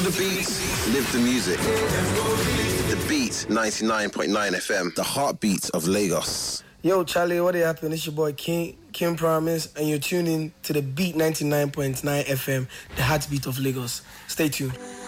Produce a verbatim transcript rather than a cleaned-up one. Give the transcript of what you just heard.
Feel the beats, live the music. The Beat ninety-nine point nine F M, the heartbeat of Lagos. Yo, Charlie, what happened? It's your boy King, Kim Promise, and you're tuning to the Beat ninety-nine point nine F M, the heartbeat of Lagos. Stay tuned.